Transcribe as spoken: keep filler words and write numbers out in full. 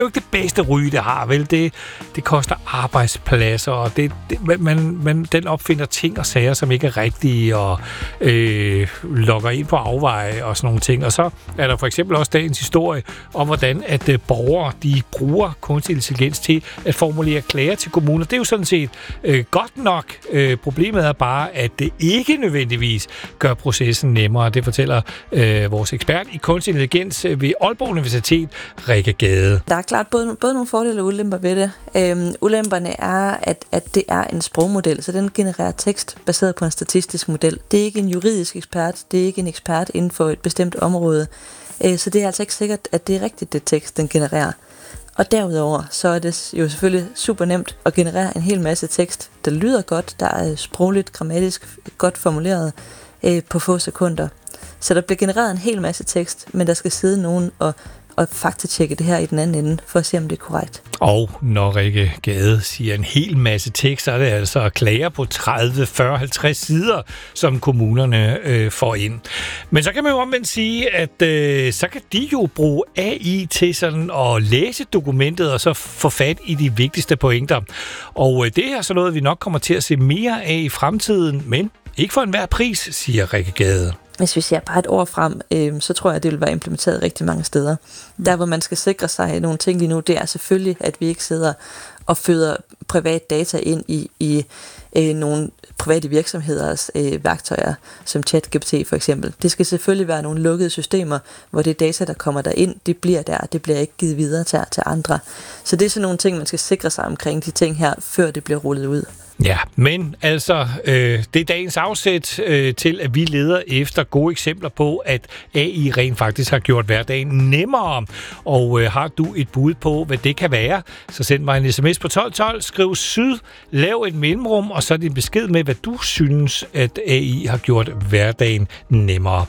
jo ikke det bedste ryge, det har, vel? Det, det koster arbejdspladser, og det, det, man, man, den opfinder ting og sager, som ikke er rigtige, og øh, logger ind på afveje og sådan nogle ting. Og så er der for eksempel også dagens historie om, hvordan at øh, borgere, de bruger kunstig intelligens til at formulere klager til kommuner. Det er jo sådan set øh, godt nok. Øh, problemet er bare, at det ikke nødvendigvis gør processen nemmere. Det fortæller øh, vores ekspert i kunstig intelligens ved Aalborg Universitet, Rikke Gade. Der er klart både, både nogle fordele og ulemper ved det. Øhm, ulemperne er, at, at det er en sprogmodel, så den genererer tekst baseret på en statistisk model. Det er ikke en juridisk ekspert, det er ikke en ekspert inden for et bestemt område. Øh, så det er altså ikke sikkert, at det er rigtigt, det tekst, den genererer. Og derudover, så er det jo selvfølgelig super nemt at generere en hel masse tekst, der lyder godt, der er sprogligt, grammatisk godt formuleret øh, på få sekunder. Så der bliver genereret en hel masse tekst, men der skal sidde nogen og og faktatjekke det her i den anden ende, for at se, om det er korrekt. Og når Rikke Gade siger en hel masse tekst, så er det altså klager på tredive, fyrre, halvtreds sider, som kommunerne øh, får ind. Men så kan man jo omvendt sige, at øh, så kan de jo bruge A I til sådan at læse dokumentet, og så få fat i de vigtigste pointer. Og øh, det er så noget, vi nok kommer til at se mere af i fremtiden, men ikke for enhver pris, siger Rikke Gade. Hvis vi ser bare et år frem, øh, så tror jeg, at det vil være implementeret rigtig mange steder. Der, hvor man skal sikre sig nogle ting lige nu, det er selvfølgelig, at vi ikke sidder og føder privat data ind i, i øh, nogle private virksomheders øh, værktøjer, som ChatGPT for eksempel. Det skal selvfølgelig være nogle lukkede systemer, hvor det data, der kommer derind, det bliver der, det bliver ikke givet videre til, til andre. Så det er sådan nogle ting, man skal sikre sig omkring de ting her, før det bliver rullet ud. Ja, men altså, øh, det er dagens afsæt øh, til, at vi leder efter gode eksempler på, at A I rent faktisk har gjort hverdagen nemmere. Og øh, har du et bud på, hvad det kan være, så send mig en sms på tolv tolv, skriv syd, lav et mellemrum, og så din besked med, hvad du synes, at A I har gjort hverdagen nemmere.